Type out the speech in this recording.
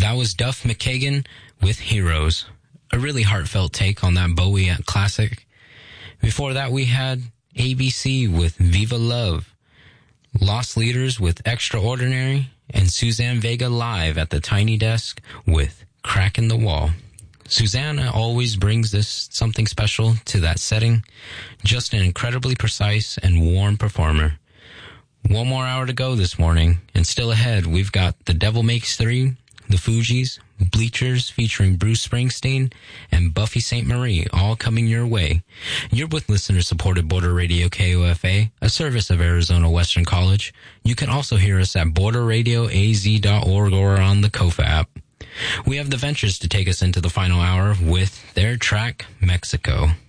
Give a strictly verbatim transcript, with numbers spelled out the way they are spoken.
That was Duff McKagan with Heroes. A really heartfelt take on that Bowie classic. Before that, we had A B C with Viva Love, Lost Leaders with Extraordinary, and Suzanne Vega live at the Tiny Desk with Crack in the Wall. Susanna always brings this something special to that setting. Just an incredibly precise and warm performer. One more hour to go this morning, and still ahead, we've got The Devil Makes Three, The Fugees, Bleachers featuring Bruce Springsteen, and Buffy Sainte Marie, all coming your way. You're with listener-supported Border Radio K O F A, a service of Arizona Western College. You can also hear us at border radio a z dot org or on the Kofa app. We have the Ventures to take us into the final hour with their track, Mexico.